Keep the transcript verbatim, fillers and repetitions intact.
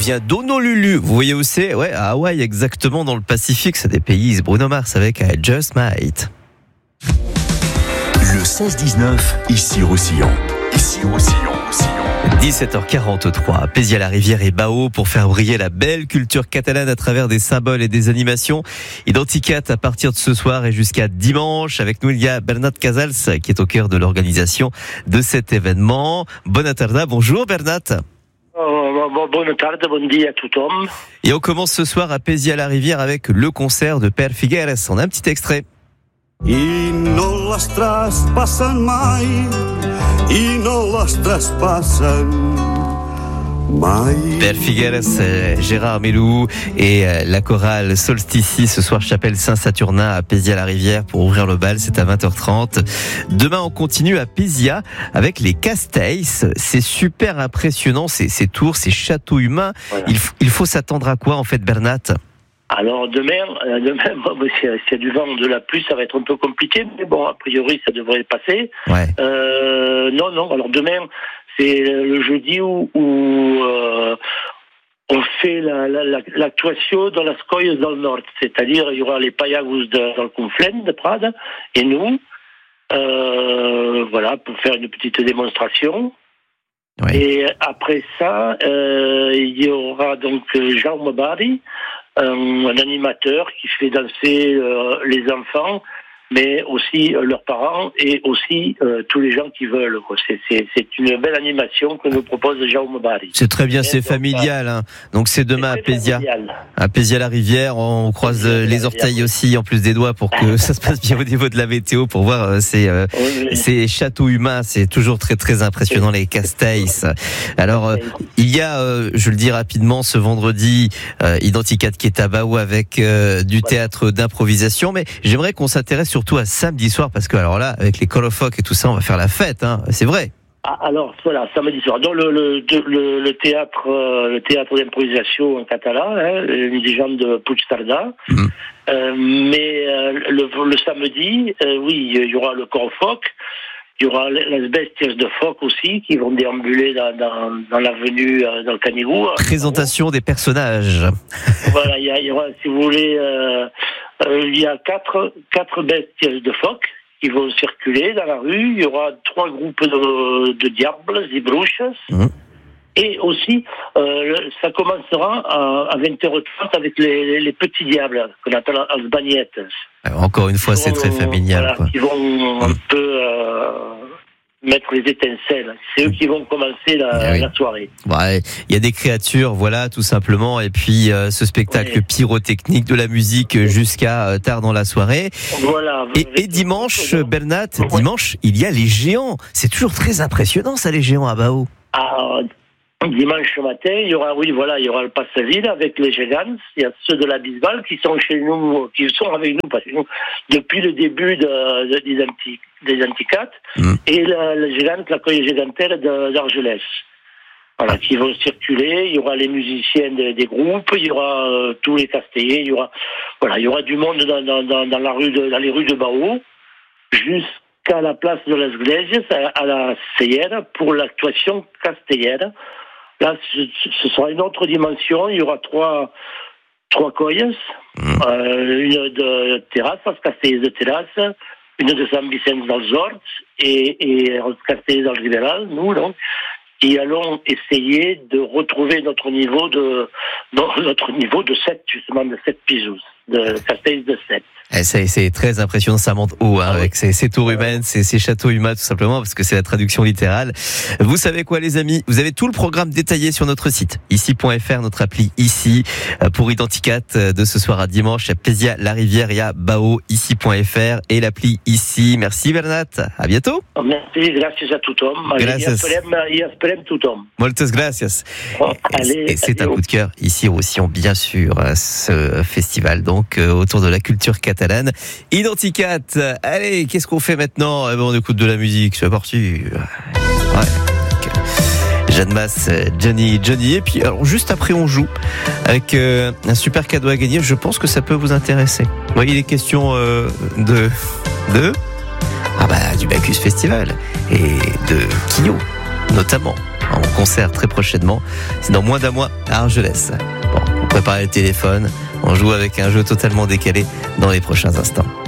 vient d'Honolulu. Vous voyez où c'est? Ouais, à Hawaï, exactement dans le Pacifique. C'est des pays. Bruno Mars avec I Just Might. Le seize dix-neuf, ici Roussillon. Ici Roussillon, Roussillon. dix-sept heures quarante-trois, à Pézières-la-Rivière et Bao pour faire briller la belle culture catalane à travers des symboles et des animations. Identicat à partir de ce soir et jusqu'à dimanche. Avec nous, il y a Bernat Casals qui est au cœur de l'organisation de cet événement. Bona tarda, bonjour Bernat. Bonne tarde, bon dia à tout homme. Et on commence ce soir à Pézières-la-Rivière avec le concert de Père Figueres. On a un petit extrait. I no les traspassen mai, i no les traspassen mai. Père Figueres, euh, Gérard Melou et euh, la chorale Solstici ce soir chapelle Saint-Saturnin à Pézières-la-Rivière pour ouvrir le bal, c'est à vingt heures trente. Demain on continue à Pézia avec les Castells, c'est super impressionnant ces, ces tours, ces châteaux humains. Voilà. Il, f- il faut s'attendre à quoi en fait Bernat? Alors demain, euh, demain bon, s'il y a du vent, de la pluie, ça va être un peu compliqué, mais bon, a priori, ça devrait passer. Ouais. Euh, non, non, alors demain, c'est le jeudi où, où euh, on fait la, la, la, l'actuation dans la Scoies dans le Nord, c'est-à-dire il y aura les Payagos de, dans le Conflent de Prades, et nous, euh, voilà, pour faire une petite démonstration. Ouais. Et après ça, euh, il y aura donc Jaume Bari, un, un animateur qui fait danser euh, les enfants, mais aussi euh, leurs parents et aussi euh, tous les gens qui veulent. Quoi. C'est, c'est, c'est une belle animation que nous propose Jaume Bari. C'est très bien, c'est familial. Hein. Donc c'est demain c'est à Pézia, à Pézia-la-Rivière. On croise Pézia, les orteils aussi, en plus des doigts, pour que ça se passe bien au niveau de la météo, pour voir euh, ces, euh, oui. ces châteaux humains. C'est toujours très très impressionnant, les Castells. Alors euh, il y a, euh, je le dis rapidement, ce vendredi, euh, Identicat qui est à Bao avec euh, du théâtre d'improvisation. Mais j'aimerais qu'on s'intéresse surtout à samedi soir, parce que alors là, avec les colofocs et tout ça, on va faire la fête, hein. C'est vrai. Ah, alors voilà, samedi soir. Donc le, le, le, le théâtre, euh, le théâtre d'improvisation en catalan, hein, une légende de Puigcerdà. Mmh. Euh, mais euh, le, le samedi, euh, oui, il y aura le colofoc. Il y aura les bestias de phoque aussi qui vont déambuler dans, dans, dans l'avenue, dans le Canigou. Présentation des personnages. Voilà, il y, a, il y aura, si vous voulez, euh, euh, il y a quatre, quatre bestias de phoque qui vont circuler dans la rue. Il y aura trois groupes de, de diables, des bruches. Mmh. Et aussi, euh, ça commencera à, à vingt heures trente avec les, les, les petits diables, qu'on appelle les bagnettes. Encore une fois, c'est très familial. Voilà, quoi. Qui vont mmh. un peu euh, mettre les étincelles. C'est eux qui vont commencer la, oui. la soirée. Ouais, il y a des créatures, voilà, tout simplement. Et puis, euh, ce spectacle ouais. pyrotechnique, de la musique jusqu'à euh, tard dans la soirée. Voilà. Et, et dimanche, Bernat, ouais. dimanche, il y a les géants. C'est toujours très impressionnant, ça, les géants à Bao. Ah, dimanche matin, il y aura, oui, voilà, il y aura le passe-ville avec les Gégants. Il y a ceux de la Bisbal qui sont chez nous, qui sont avec nous, parce que nous, depuis le début de, de, des, anti, des Anticates, mmh. et la, la Gégante, la Colle Gégantère de, d'Argelès. Voilà, qui vont circuler. Il y aura les musiciens des, des groupes, il y aura euh, tous les castellers, il y aura, voilà, il y aura du monde dans, dans, dans, dans la rue de, dans les rues de Bao, jusqu'à la place de las Glesias, à, à la Seyère, pour l'actuation castellère. Là, ce sera une autre dimension. Il y aura trois, trois coyes, mmh. euh, une de terrasse, Castellers de terrasse, une de San Vicente dels Horts et, et Castellers del Riberal, nous, donc, qui allons essayer de retrouver notre niveau de, notre niveau de sept, justement, de sept pisos, de Castellers de sept. Eh, c'est, c'est très impressionnant, ça monte haut, hein, ah oui. avec ces, ces tours humaines, ces, ces châteaux humains, tout simplement, parce que c'est la traduction littérale. Vous savez quoi, les amis? Vous avez tout le programme détaillé sur notre site, ici point f r, notre appli ici, pour Identicat, de ce soir à dimanche, à Pézia-la-Rivière et à Bao, ici point f r, et l'appli ici. Merci, Bernat. À bientôt. Merci, gracias a tout homme. Gracias. Et esperem tout homme. Moltes gracias. Oh, allez, et c'est adieu. Un coup de cœur ici au Roussillon, bien sûr, ce festival, donc, autour de la culture catalane. Identicat. Allez, qu'est-ce qu'on fait maintenant? Eh ben, on écoute de la musique, c'est parti. Ouais. Jeanne Masse, Johnny, Johnny. Et puis, alors, juste après, on joue avec euh, un super cadeau à gagner. Je pense que ça peut vous intéresser. Vous voyez, il est question euh, de, de, ah bah, du Bacchus Festival et de Kyo, notamment. en concert très prochainement. C'est dans moins d'un mois à Argelès. Bon, on prépare le téléphone, on joue avec un jeu totalement décalé dans les prochains instants.